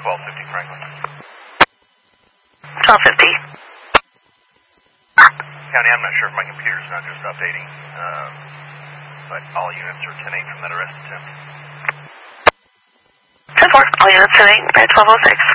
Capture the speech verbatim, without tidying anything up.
twelve fifty Franklin. twelve fifty. County, I'm not sure if my computer's not just updating, uh, but all units are ten eight from that arrest attempt. ten four, all units ten eight, twelve oh six.